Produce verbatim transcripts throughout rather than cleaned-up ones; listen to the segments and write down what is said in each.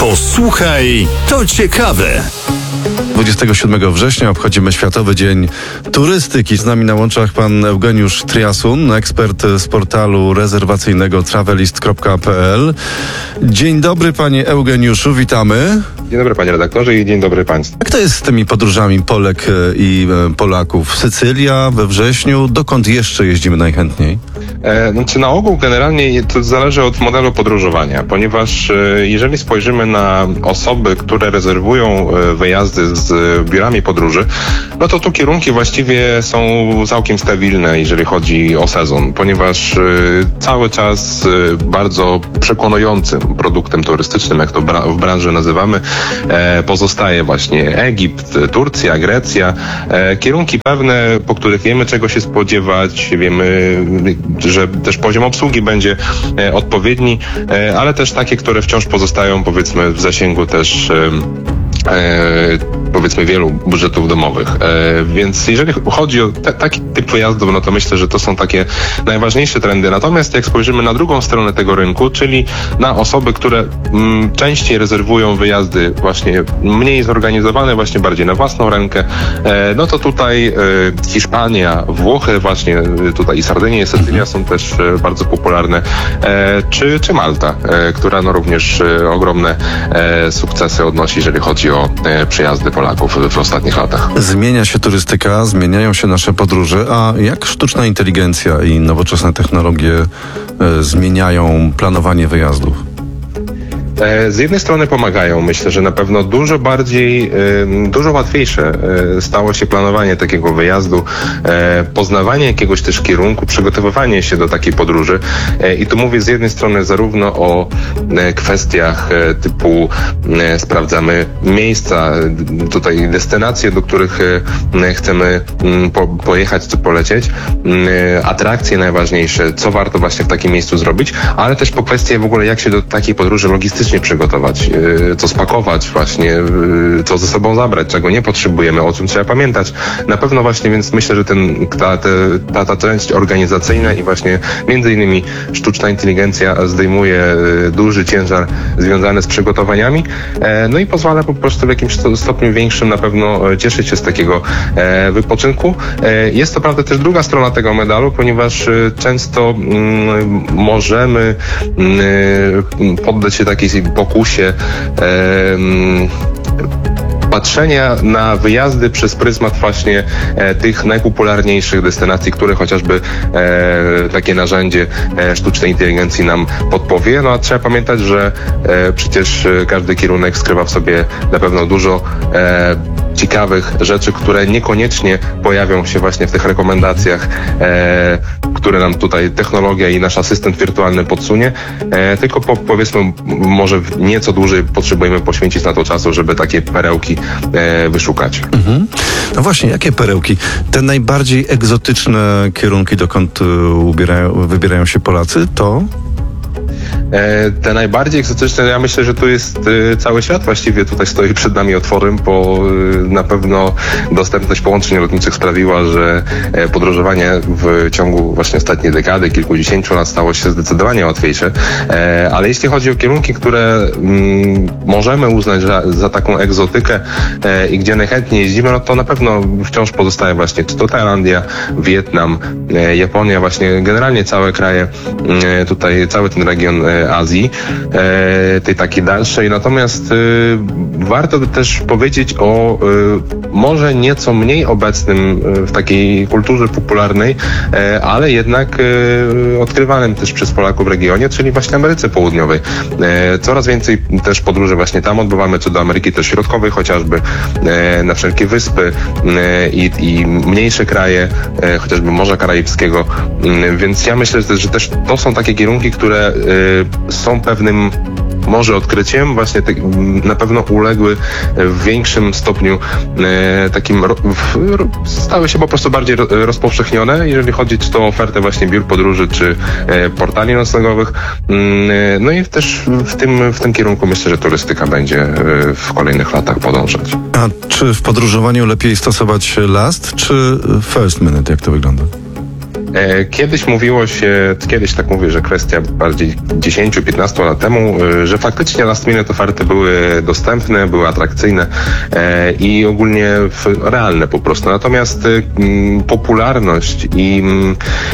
Posłuchaj, to ciekawe. dwudziestego siódmego września obchodzimy Światowy Dzień Turystyki. Z nami na łączach pan Eugeniusz Triasun, ekspert z portalu rezerwacyjnego travelist kropka p l. Dzień dobry panie Eugeniuszu, witamy. Dzień dobry panie redaktorze i dzień dobry państwu. Jak to jest z tymi podróżami Polek i Polaków? Sycylia we wrześniu, dokąd jeszcze jeździmy najchętniej? E, znaczy na ogół generalnie to zależy od modelu podróżowania, ponieważ e, jeżeli spojrzymy na osoby, które rezerwują e, wyjazdy z e, biurami podróży, no to tu kierunki właściwie są całkiem stabilne, jeżeli chodzi o sezon, ponieważ e, cały czas e, bardzo przekonującym produktem turystycznym, jak to bra- w branży nazywamy, e, pozostaje właśnie Egipt, Turcja, Grecja, e, kierunki pewne, po których wiemy, czego się spodziewać, wiemy, że też poziom obsługi będzie e, odpowiedni, e, ale też takie, które wciąż pozostają, powiedzmy, w zasięgu też e, e, powiedzmy wielu budżetów domowych. E, więc jeżeli chodzi o te, taki typ wyjazdów, no to myślę, że to są takie najważniejsze trendy. Natomiast jak spojrzymy na drugą stronę tego rynku, czyli na osoby, które m, częściej rezerwują wyjazdy właśnie mniej zorganizowane, właśnie bardziej na własną rękę, e, no to tutaj e, Hiszpania, Włochy, właśnie tutaj i Sardynia, i Sycylia są też e, bardzo popularne, e, czy, czy Malta, e, która no również e, ogromne e, sukcesy odnosi, jeżeli chodzi o e, przyjazdy Polaków w ostatnich latach. Zmienia się turystyka, zmieniają się nasze podróże, a jak sztuczna inteligencja i nowoczesne technologie e, zmieniają planowanie wyjazdów? Z jednej strony pomagają, myślę, że na pewno dużo bardziej, dużo łatwiejsze stało się planowanie takiego wyjazdu, poznawanie jakiegoś też kierunku, przygotowywanie się do takiej podróży. I tu mówię z jednej strony zarówno o kwestiach typu sprawdzamy miejsca, tutaj destynacje, do których chcemy po, pojechać czy polecieć, atrakcje najważniejsze, co warto właśnie w takim miejscu zrobić, ale też po kwestie w ogóle jak się do takiej podróży logistycznie przygotować, co spakować właśnie, co ze sobą zabrać, czego nie potrzebujemy, o czym trzeba pamiętać. Na pewno właśnie, więc myślę, że ten, ta, ta, ta część organizacyjna i właśnie między innymi sztuczna inteligencja zdejmuje duży ciężar związany z przygotowaniami, no i pozwala po prostu w jakimś stopniu większym na pewno cieszyć się z takiego wypoczynku. Jest to prawda też druga strona tego medalu, ponieważ często możemy poddać się takiej pokusie patrzenia na wyjazdy przez pryzmat właśnie e, tych najpopularniejszych destynacji, które chociażby e, takie narzędzie e, sztucznej inteligencji nam podpowie. No a trzeba pamiętać, że e, przecież każdy kierunek skrywa w sobie na pewno dużo e, ciekawych rzeczy, które niekoniecznie pojawią się właśnie w tych rekomendacjach, e, które nam tutaj technologia i nasz asystent wirtualny podsunie, e, tylko po, powiedzmy może nieco dłużej potrzebujemy poświęcić na to czasu, żeby takie perełki e, wyszukać. Mhm. No właśnie, jakie perełki? Te najbardziej egzotyczne kierunki, dokąd ubierają, wybierają się Polacy, to? Te najbardziej egzotyczne, ja myślę, że tu jest cały świat właściwie tutaj stoi przed nami otworem, bo na pewno dostępność połączeń lotniczych sprawiła, że podróżowanie w ciągu właśnie ostatniej dekady, kilkudziesięciu lat stało się zdecydowanie łatwiejsze, ale jeśli chodzi o kierunki, które możemy uznać za, za taką egzotykę i gdzie najchętniej jeździmy, no to na pewno wciąż pozostaje właśnie czy to Tajlandia, Wietnam, Japonia, właśnie generalnie całe kraje, tutaj cały ten region Azji, e, tej takiej dalszej. Natomiast e, warto też powiedzieć o e, może nieco mniej obecnym e, w takiej kulturze popularnej, e, ale jednak e, odkrywanym też przez Polaków w regionie, czyli właśnie Ameryce Południowej. E, coraz więcej też podróży właśnie tam odbywamy, czy do Ameryki też Środkowej chociażby, e, na wszelkie wyspy e, i, i mniejsze kraje, e, chociażby Morza Karaibskiego. E, więc ja myślę, że, że też to są takie kierunki, które e, są pewnym może odkryciem, właśnie te, na pewno uległy w większym stopniu e, takim, ro, w, stały się po prostu bardziej ro, rozpowszechnione, jeżeli chodzi czy to o ofertę właśnie biur podróży, czy e, portali noclegowych. E, no i też w tym, w tym kierunku myślę, że turystyka będzie e, w kolejnych latach podążać. A czy w podróżowaniu lepiej stosować last, czy first minute? Jak to wygląda? E, kiedyś mówiło się, kiedyś tak mówię, że kwestia bardziej dziesięć piętnaście lat temu, e, że faktycznie last minute oferty były dostępne, były atrakcyjne e, i ogólnie w, realne po prostu. Natomiast e, m, popularność i m,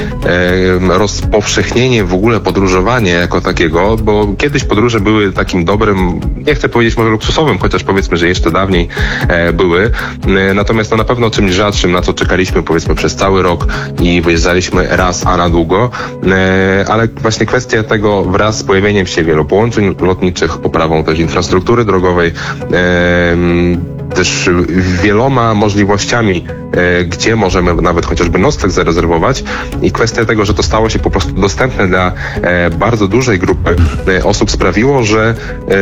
e, rozpowszechnienie w ogóle podróżowania jako takiego, bo kiedyś podróże były takim dobrym, nie chcę powiedzieć może luksusowym, chociaż powiedzmy, że jeszcze dawniej e, były. E, natomiast to na pewno czymś rzadszym, na co czekaliśmy powiedzmy przez cały rok i wyjeżdżaliśmy raz, a na długo. E, ale właśnie kwestia tego wraz z pojawieniem się wielu połączeń lotniczych, poprawą też infrastruktury drogowej, e, też wieloma możliwościami, e, gdzie możemy nawet chociażby nocleg zarezerwować i kwestia tego, że to stało się po prostu dostępne dla e, bardzo dużej grupy e, osób sprawiło, że e,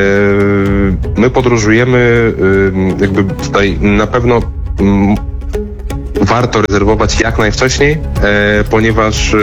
my podróżujemy e, jakby tutaj na pewno m, warto rezerwować jak najwcześniej, e, ponieważ e,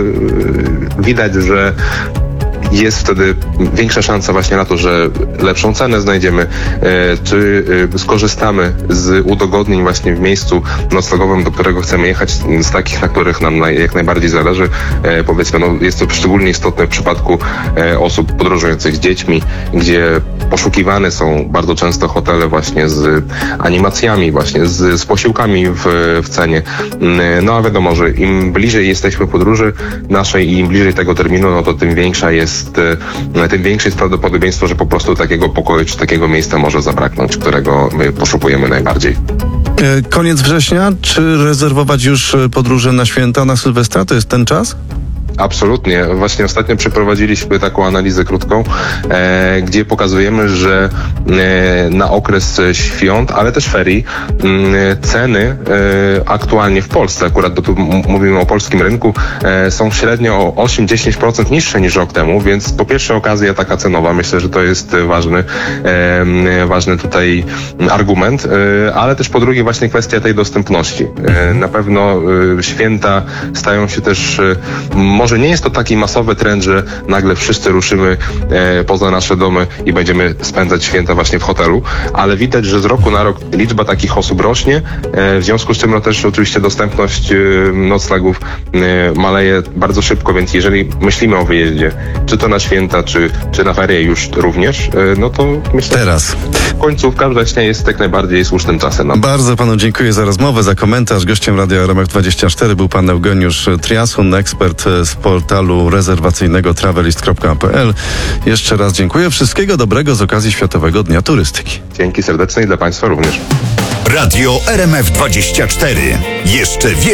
widać, że jest wtedy większa szansa właśnie na to, że lepszą cenę znajdziemy, e, czy e, skorzystamy z udogodnień właśnie w miejscu noclegowym, do którego chcemy jechać, z takich, na których nam naj, jak najbardziej zależy. E, powiedzmy, no, jest to szczególnie istotne w przypadku e, osób podróżujących z dziećmi, gdzie poszukiwane są bardzo często hotele właśnie z animacjami, właśnie z, z posiłkami w, w cenie. No a wiadomo, że im bliżej jesteśmy podróży naszej i im bliżej tego terminu, no to tym większa jest tym większe jest prawdopodobieństwo, że po prostu takiego pokoju czy takiego miejsca może zabraknąć, którego my poszukujemy najbardziej. Koniec września, czy rezerwować już podróże na święta, na Sylwestra? To jest ten czas? Absolutnie. Właśnie ostatnio przeprowadziliśmy taką analizę krótką, e, gdzie pokazujemy, że e, na okres świąt, ale też ferii, e, ceny e, aktualnie w Polsce, akurat to tu m- mówimy o polskim rynku, e, są średnio o osiem do dziesięciu procent niższe niż rok temu, więc po pierwsze okazja taka cenowa, myślę, że to jest ważny, e, ważny tutaj argument, e, ale też po drugie właśnie kwestia tej dostępności. E, na pewno e, święta stają się też e, może nie jest to taki masowy trend, że nagle wszyscy ruszymy e, poza nasze domy i będziemy spędzać święta właśnie w hotelu, ale widać, że z roku na rok liczba takich osób rośnie, e, w związku z czym no też oczywiście dostępność e, noclegów e, maleje bardzo szybko, więc jeżeli myślimy o wyjeździe, czy to na święta, czy, czy na ferie już również, e, no to myślę, Teraz. że końcówka września jest jak najbardziej słusznym czasem. No. Bardzo panu dziękuję za rozmowę, za komentarz. Gościem Radia R M F dwadzieścia cztery był pan Eugeniusz Triasun, ekspert z portalu rezerwacyjnego travelist kropka p l. Jeszcze raz dziękuję. Wszystkiego dobrego z okazji Światowego Dnia Turystyki. Dzięki serdeczne i dla państwa również. Radio R M F dwadzieścia cztery. Jeszcze więcej.